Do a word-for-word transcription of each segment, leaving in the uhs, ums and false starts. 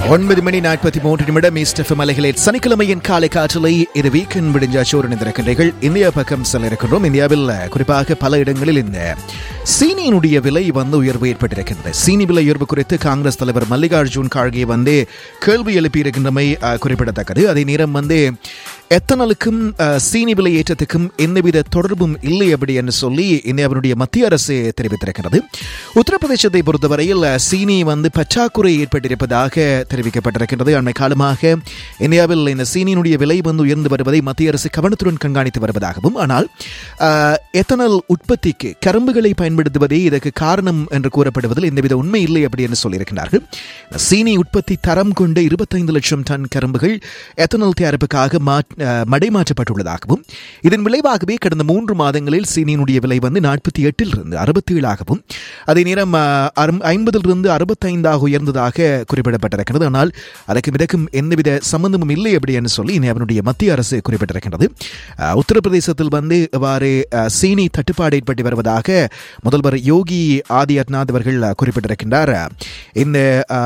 ஒன்பது மணி நாற்பத்தி மூன்று நிமிடம் ஈஸ்ட் எஃப்எம் அலைகளில் சனிக்கிழமையின் காலை காற்றலை இது வீக்கெண்ட் விடிஞ்சாச்சோர் இணைந்திருக்கின்றீர்கள். இந்தியா பக்கம் செல்ல இருக்கின்றோம். இந்தியாவில் குறிப்பாக பல இடங்களில் இந்த சீனியினுடைய விலை வந்து உயர்வு ஏற்பட்டிருக்கின்றது. சீனி விலை உயர்வு குறித்து காங்கிரஸ் தலைவர் மல்லிகார்ஜுன் கார்கே வந்து கேள்வி எழுப்பியிருக்கின்றமை குறிப்பிடத்தக்கது. அதே நேரம் வந்து எத்தனலுக்கும் சீனி விலை ஏற்றத்துக்கும் எந்தவித தொடர்பும் இல்லை அப்படி என்று சொல்லி இந்தியாவினுடைய மத்திய அரசு தெரிவித்திருக்கிறது. உத்தரப்பிரதேசத்தை பொறுத்தவரையில் சீனி வந்து பற்றாக்குறை ஏற்பட்டிருப்பதாக தெரிவிக்கப்பட்டிருக்கின்றது. அண்மை காலமாக இந்தியாவில் இந்த சீனியினுடைய விலை வந்து உயர்ந்து வருவதை மத்திய அரசு கவனத்துடன் கண்காணித்து வருவதாகவும், ஆனால் எத்தனால் உற்பத்திக்கு கரும்புகளை பயன்படுத்துவதே இதற்கு காரணம் என்று கூறப்படுவதில் எந்தவித உண்மை இல்லை அப்படி என்று சொல்லியிருக்கிறார்கள். சீனி உற்பத்தி தரம் கொண்ட இருபத்தைந்து லட்சம் டன் கரும்புகள் எத்தனால் தயாரிப்புக்காக மடைமாற்றப்பட்டுள்ளதாகவும், இதன் விளைவாகவே கடந்த மூன்று மாதங்களில் சீனியினுடைய விலை வந்து நாற்பத்தி எட்டில் இருந்து அறுபத்தி ஏழாகவும், அதே நேரம் ஐம்பதில் இருந்து அறுபத்தைந்தாக உயர்ந்ததாக குறிப்பிடப்பட்டிருக்கிறது. ஆனால் அதற்கு மிதக்கும் எந்தவித சம்பந்தமும் இல்லை அப்படி என்று சொல்லி அவனுடைய மத்திய அரசு குறிப்பிட்டிருக்கிறது. உத்தரப்பிரதேசத்தில் வந்து இவ்வாறு சீனி தட்டுப்பாடு ஏற்பட்டு வருவதாக முதல்வர் யோகி ஆதித்யநாத் அவர்கள் குறிப்பிட்டிருக்கின்றார். இந்த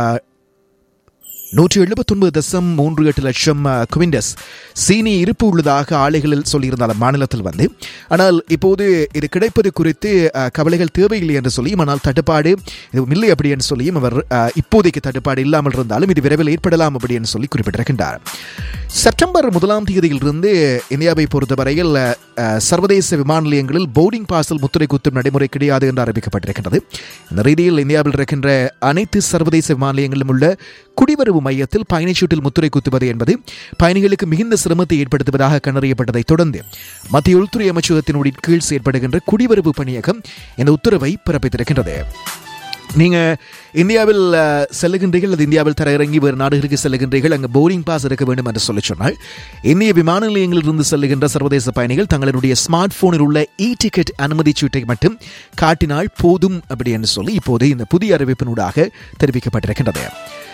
நூற்றி எழுபத்தி ஒன்பது தசம் மூன்று எட்டு லட்சம் குவிண்டஸ் சீனி இருப்பு உள்ளதாக ஆலைகளில் சொல்லியிருந்தாலும் மாநிலத்தில் வந்து, ஆனால் இப்போது இது கிடைப்பது குறித்து கவலைகள் தேவையில்லை என்று சொல்லியும், ஆனால் தட்டுப்பாடு இல்லை அப்படி என்று சொல்லியும் அவர் இப்போதைக்கு தட்டுப்பாடு இல்லாமல் இருந்தாலும் இது விரைவில் ஏற்படலாம் அப்படி என்று சொல்லி குறிப்பிட்டிருக்கின்றார். செப்டம்பர் முதலாம் தேதியிலிருந்து இந்தியாவை பொறுத்தவரையில் சர்வதேச விமான நிலையங்களில் போர்டிங் பாஸில் முத்திரை குத்தும் நடைமுறை கிடையாது என்று அறிவிக்கப்பட்டிருக்கிறது. இந்த ரீதியில் இந்தியாவில் இருக்கின்ற அனைத்து சர்வதேச விமான நிலையங்களிலும் உள்ள குடிவரவு மையத்தில் பயணச்சீட்டில் முத்திரை குத்துவது என்பது பயணிகளுக்கு மிகுந்த சிரமத்தை ஏற்படுத்துவதாக கண்டறியப்பட்டதை தொடர்ந்து மத்திய உள்துறை அமைச்சகத்தினுடைய கீழ் செயற்படுகின்ற குடிவரவு பணியகம் இந்த உத்தரவை பிறப்பித்திருக்கின்றது. நீங்க இந்தியாவில் செல்லுகின்றீர்கள், அது இந்தியாவில் தரையிறங்கி வேறு நாடுகளுக்கு செல்லுகின்றீர்கள், அங்கு போர்டிங் பாஸ் இருக்க வேண்டும் என்று சொல்லி சொன்னால், இந்திய விமான நிலையங்களில் இருந்து செல்லுகின்ற சர்வதேச பயணிகள் தங்களுடைய ஸ்மார்ட் போனில் உள்ள இ டிக்கெட் அனுமதி சீட்டை மட்டும் காட்டினால் போதும் அப்படி என்று சொல்லி இப்போது இந்த புதிய அறிவிப்பினூடாக தெரிவிக்கப்பட்டிருக்கின்றது.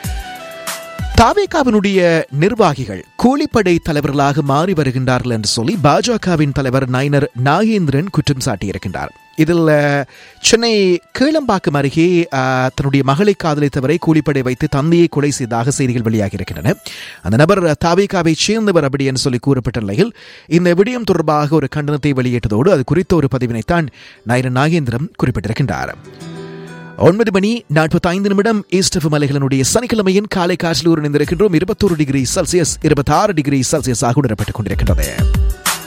தாவேகாவினுடைய நிர்வாகிகள் கூலிப்படை தலைவர்களாக மாறி வருகின்றார்கள் என்று சொல்லி பாஜகவின் தலைவர் நயினார் நாகேந்திரன் குற்றம் சாட்டியிருக்கின்றார். இதில் சென்னை கீழம்பாக்கம் அருகே தன்னுடைய மகளை காதலித்தவரை கூலிப்படை வைத்து தந்தையை கொலை செய்ததாக செய்திகள் வெளியாகி இருக்கின்றன. அந்த நபர் தாவேகாவை சேர்ந்தவர் அப்படி என்று சொல்லி கூறப்பட்ட நிலையில் இந்த விடயம் தொடர்பாக ஒரு கண்டனத்தை வெளியிட்டதோடு அது குறித்த ஒரு பதிவினைத்தான் நயினார் நாகேந்திரன் குறிப்பிட்டிருக்கின்றார். ஒன்பது மணி நாற்பத்தி ஐந்து நிமிடம் ஈஸ்ட் எஃப்எம் அலைகளினுடைய சனிக்கிழமையின் காலை காற்றில் இணைந்திருக்கின்றோம். இருபத்தோரு டிகிரி செல்சியஸ் இருபத்தி ஆறு டிகிரி செல்சியஸ் ஆக உணரப்பட்டுக் கொண்டிருக்கின்றது.